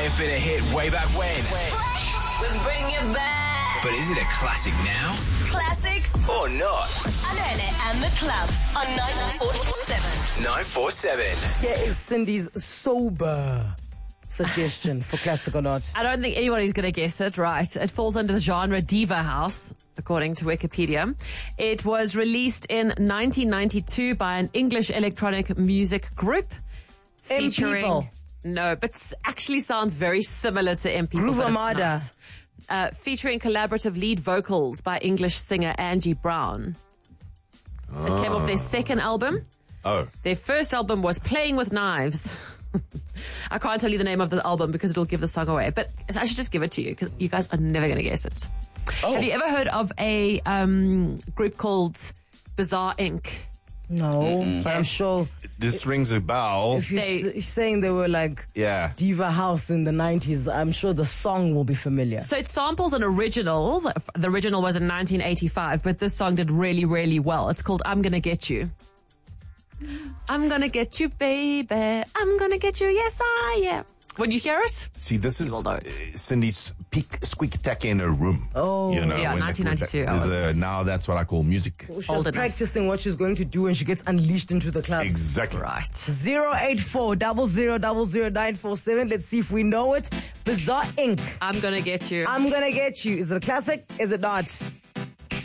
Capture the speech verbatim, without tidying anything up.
have been a hit way back when. We bring it back. But is it a classic now? Classic Or not? Anele and the Club on nine four seven. nine four seven. Here is Cindy's sober suggestion for classic or not. I don't think anybody's going to guess it right. It falls under the genre Diva House, according to Wikipedia. It was released in nineteen ninety-two by an English electronic music group. M Featuring, People. No, but s- actually sounds very similar to M People. Groove but it's Armada. not. Uh, featuring collaborative lead vocals by English singer Angie Brown. It came off their second album. Oh. Their first album was Playing with Knives. I can't tell you the name of the album because it'll give the song away, but I should just give it to you because you guys are never going to guess it. Oh. Have you ever heard of a um, group called Bizarre Incorporated? No, but I'm sure This rings a bell. if you're They- s- saying they were like Yeah. Diva House in the nineties, I'm sure the song will be familiar. So it samples an original. The original was in nineteen eighty-five, but this song did really, really well. It's called I'm Gonna Get You. I'm gonna get you, baby. I'm gonna get you, yes I am. When you hear it, See, this is will know uh, it. Cindy's peak squeak tack in a room. Oh. you know, Yeah, when they nineteen ninety-two, put I was the- close. now that's what I call music. She was Old enough. practicing what she's going to do when she gets unleashed into the clubs. Exactly. right. zero eight four double zero double zero nine four seven. Let's see if we know it. Bizarre Incorporated. I'm gonna get you. I'm gonna get you. Is it a classic? Is it not?